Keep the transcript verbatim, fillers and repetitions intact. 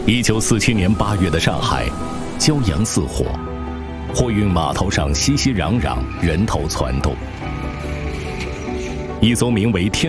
一九四七年八月的上海，骄阳似火，货运码头上熙熙攘攘，人头攒动。一艘名为“天